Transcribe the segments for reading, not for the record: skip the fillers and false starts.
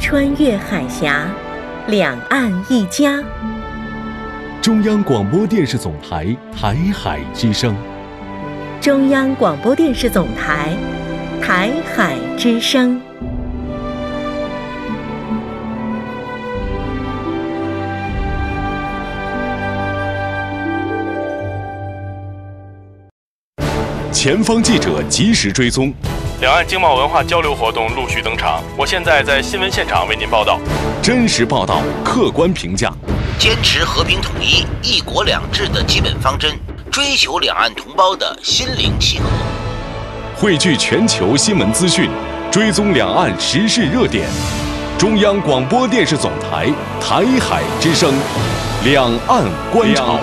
穿越海峡，两岸一家。 中央广播电视总台台海之声。 中央广播电视总台台海之声。 前方记者及时追踪， 两岸经贸文化交流活动陆续登场。我现在在新闻现场为您报道。 真实报道，客观评价， 坚持和平统一、一国两制的基本方针，追求两岸同胞的心灵契合。 汇聚全球新闻资讯，追踪两岸时事热点。中央广播电视总台台海之声，两岸观察。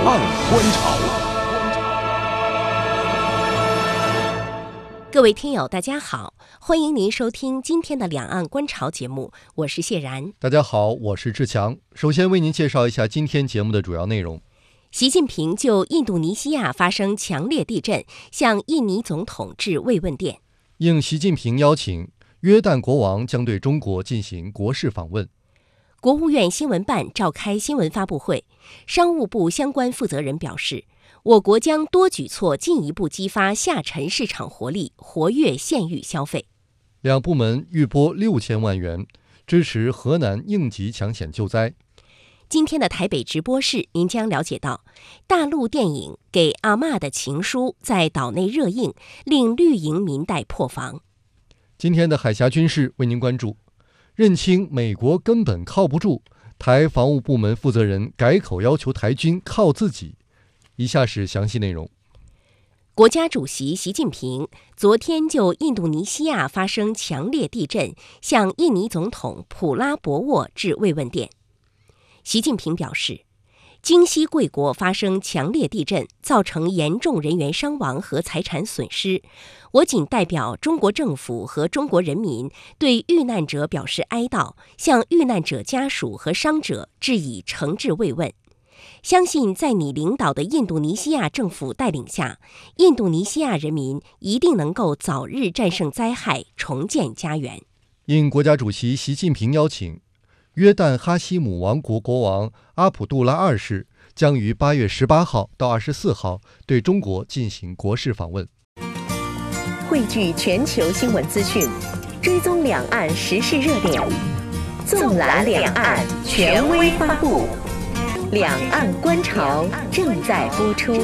各位听友大家好，欢迎您收听今天的两岸观潮节目，我是谢然。 大家好，我是志强。首先为您介绍一下今天节目的主要内容。 习近平就印度尼西亚发生强烈地震向印尼总统致慰问电。 应习近平邀请，约旦国王将对中国进行国事访问。 国务院新闻办召开新闻发布会，商务部相关负责人表示，我国将多举措进一步激发下沉市场活力，活跃县域消费。 两部门预拨6000万元，支持河南应急抢险救灾。 今天的台北直播室，您将了解到，大陆电影《给阿嬷的情书》在岛内热映，令绿营民代破防。 今天的海峡军事为您关注，认清美国根本靠不住，台防务部门负责人改口要求台军靠自己。以下是详细内容。 国家主席习近平昨天就印度尼西亚发生强烈地震向印尼总统普拉博沃致慰问电。习近平表示，京西贵国发生强烈地震，造成严重人员伤亡和财产损失，我谨代表中国政府和中国人民对遇难者表示哀悼，向遇难者家属和伤者致以诚挚慰问。相信在你领导的印度尼西亚政府带领下，印度尼西亚人民一定能够早日战胜灾害，重建家园。 应国家主席习近平邀请，约旦哈希姆王国国王阿卜杜拉2世将于8月18号到24号对中国进行国事访问。 汇聚全球新闻资讯，追踪两岸时事热点，纵览两岸，权威发布。两岸观潮正在播出。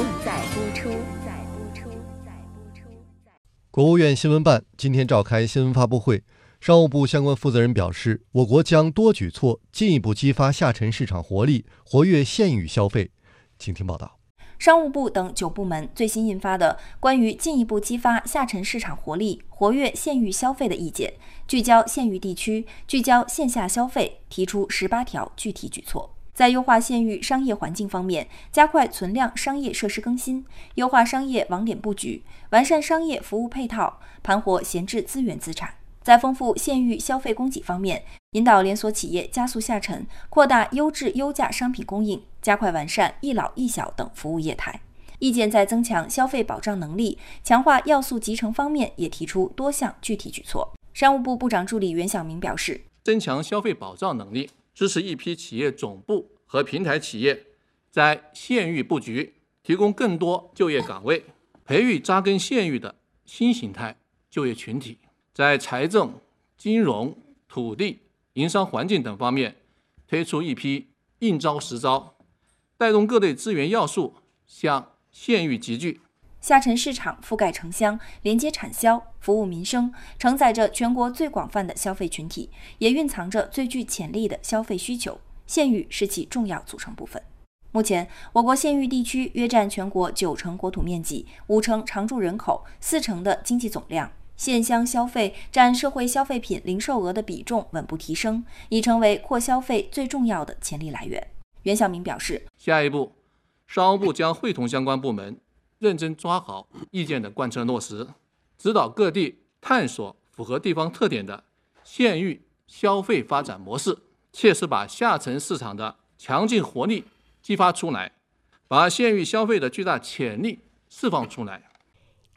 国务院新闻办今天召开新闻发布会，商务部相关负责人表示，我国将多举措进一步激发下沉市场活力，活跃县域消费。请听报道。 商务部等9部门最新印发的关于进一步激发下沉市场活力、活跃县域消费的意见，聚焦县域地区，聚焦线下消费，提出18条具体举措。在优化县域商业环境方面，加快存量商业设施更新，优化商业网点布局，完善商业服务配套，盘活闲置资源资产。在丰富县域消费供给方面，引导连锁企业加速下沉，扩大优质优价商品供应，加快完善一老一小等服务业态。意见在增强消费保障能力、强化要素集成方面也提出多项具体举措。商务部部长助理袁晓明表示， 增强消费保障能力，支持一批企业总部和平台企业在县域布局，提供更多就业岗位，培育扎根县域的新形态就业群体。在财政、金融、土地、营商环境等方面推出一批应招实招，带动各类资源要素向县域集聚。 下沉市场覆盖城乡，连接产销，服务民生，承载着全国最广泛的消费群体，也蕴藏着最具潜力的消费需求。县域是其重要组成部分。目前，我国县域地区约占全国9成国土面积、5成常住人口、4成的经济总量。县乡消费占社会消费品零售额的比重稳步提升，已成为扩消费最重要的潜力来源。袁晓明表示， 下一步，商务部将会同相关部门认真抓好意见的贯彻落实，指导各地探索符合地方特点的县域消费发展模式，切实把下沉市场的强劲活力激发出来，把县域消费的巨大潜力释放出来。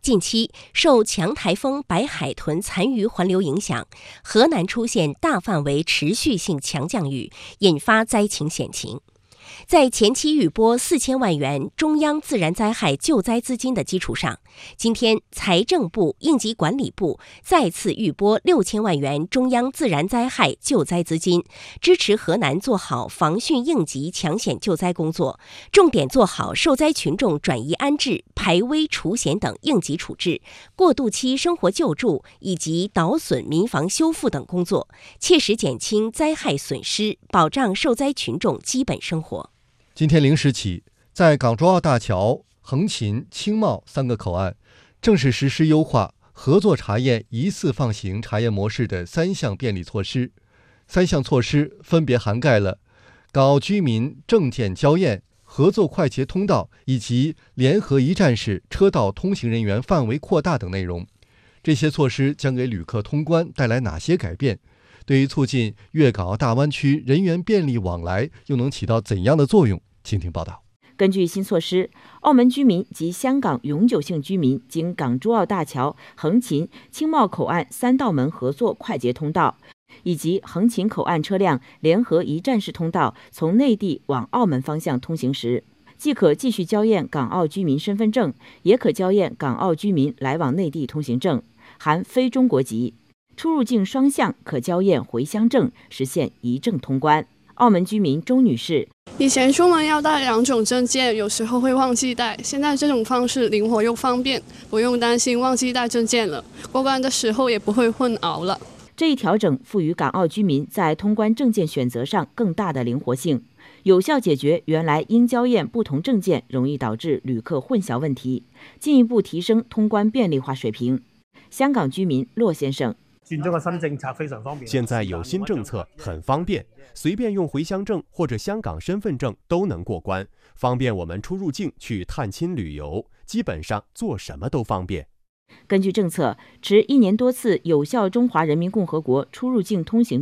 近期受强台风白海豚残余环流影响，河南出现大范围持续性强降雨，引发灾情险情。在前期预拨4000万元中央自然灾害救灾资金的基础上，今天财政部、应急管理部再次预拨6000万元中央自然灾害救灾资金，支持河南做好防汛应急抢险救灾工作，重点做好受灾群众转移安置、排危除险等应急处置、过渡期生活救助以及导损民房修复等工作，切实减轻灾害损失，保障受灾群众基本生活。 今天0时起，在港珠澳大桥、横琴、青茂3个口岸正式实施优化合作查验疑似放行查验模式的3项便利措施。3项措施分别涵盖了港澳居民证件交验、合作快捷通道以及联合一站式车道通行人员范围扩大等内容。这些措施将给旅客通关带来哪些改变？对于促进粤港澳大湾区人员便利往来又能起到怎样的作用？请听报道。 根据新措施，澳门居民及香港永久性居民经港珠澳大桥、横琴、青茂口岸3道门合作快捷通道，以及横琴口岸车辆联合一站式通道从内地往澳门方向通行时，既可继续交验港澳居民身份证，也可交验港澳居民来往内地通行证，含非中国籍。出入境双向可交验回乡证，实现一证通关。澳门居民周女士： 以前出门要带2种证件，有时候会忘记带，现在这种方式灵活又方便，不用担心忘记带证件了，过关的时候也不会混淆了。 这一调整赋予港澳居民在通关证件选择上更大的灵活性，有效解决原来因交验不同证件容易导致旅客混淆问题，进一步提升通关便利化水平。香港居民骆先生： 现在有新政策很方便，随便用回乡证或者香港身份证都能过关，方便我们出入境去探亲旅游，基本上做什么都方便。 根据政策，持1年多次有效中华人民共和国出入境通行